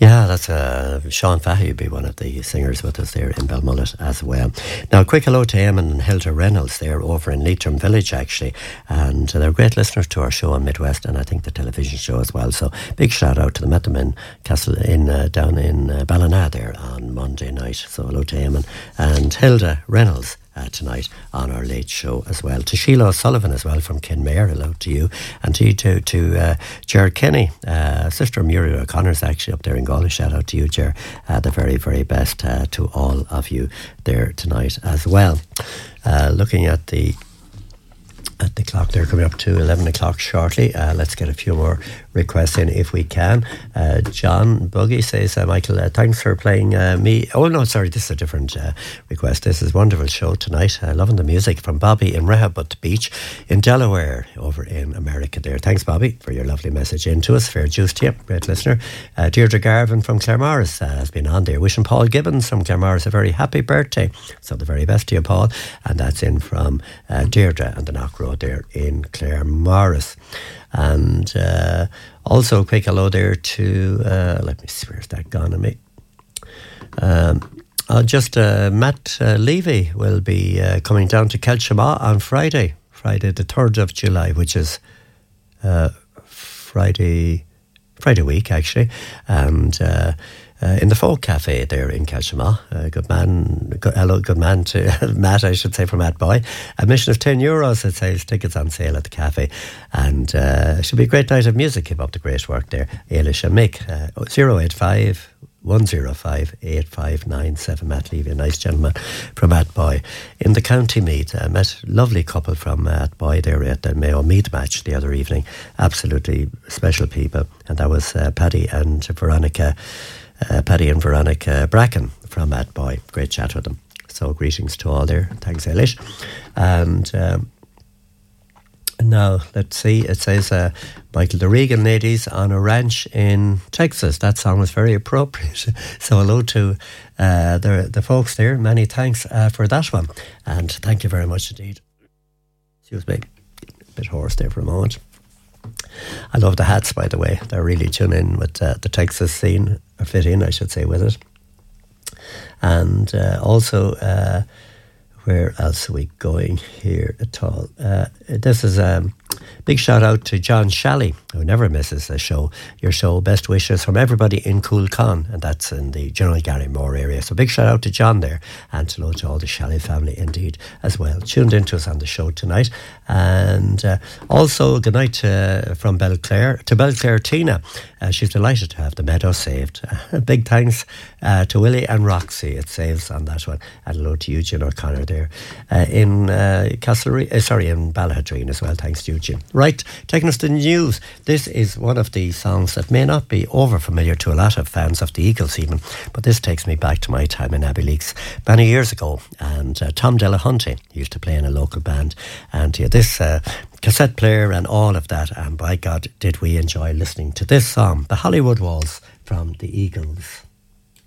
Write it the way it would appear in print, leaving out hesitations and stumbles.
Yeah, that's Sean Fahey would be one of the singers with us there in Belmullet as well. Now, a quick hello to Eamon and Hilda Reynolds there over in Leitrim Village, actually. And they're great listeners to our show on Midwest, and I think the television show as well. So big shout out to them. Met them in Castle down in Ballina there on Monday night. So hello to Eamon and Hilda Reynolds tonight on our late show as well. To Sheila O'Sullivan as well from Kenmare, hello to you. And to Ger Kenny, sister Muriel O'Connor's actually up there in Galway. Shout out to you, Ger. The very, very best to all of you there tonight as well. Looking at the clock there, coming up to 11 o'clock shortly. Let's get a few more requests in if we can. John Buggy says, Michael, thanks for playing me. Oh no, sorry, this is a different request. This is a wonderful show tonight. Loving the music from Bobby in Rehoboth Beach in Delaware over in America there. Thanks, Bobby, for your lovely message in to us. Fair juice to you, great listener. Deirdre Garvin from Claremorris has been on there, wishing Paul Gibbons from Claremorris a very happy birthday. So the very best to you, Paul. And that's in from Deirdre and the Knock Road there in Claremorris. And also a quick hello there to let me see, where's that gone on me? Matt Levy will be coming down to Kelshama on Friday the 3rd of July, which is Friday week actually, and in the Folk Cafe there in Kelshama. Good man to Matt, I should say, from Matt Boy. Admission of €10, it says, tickets on sale at the cafe, and it should be a great night of music. Keep up the great work there, Ailish and Mick. 085 105 8597. Matt Levy, a nice gentleman from Atboy in the county meet. I met a lovely couple from Atboy there at the Mayo Mead match the other evening. Absolutely special people, and that was Paddy and Veronica Bracken from Atboy. Great chat with them. So greetings to all there. Thanks, Ailish. And now, let's see, it says, Michael, the Regan ladies on a ranch in Texas. That song was very appropriate. So hello to the folks there. Many thanks for that one. And thank you very much indeed. Excuse me, a bit hoarse there for a moment. I love the hats, by the way. They're really tuned in with the Texas scene, or fit in, I should say, with it. And also... where else are we going here at all? This is a big shout out to John Shalley, who never misses a show. Your show, best wishes from everybody in Coolcon, and that's in the General Gary Moore area. So big shout out to John there, and hello to all the Shalley family indeed as well. Tuned into us on the show tonight. And also good night from Belclare to Belclare Tina. She's delighted to have the meadow saved. Big thanks to Willie and Roxy. It saves on that one. And hello to Eugene O'Connor there in in Ballahadreen as well. Thanks to Eugene. Right, taking us to the news. This is one of the songs that may not be over familiar to a lot of fans of the Eagles even, but this takes me back to my time in Abbeyleix many years ago. And Tom Delahunty used to play in a local band, and this cassette player and all of that, and by God did we enjoy listening to this song, The Hollywood Waltz from the Eagles.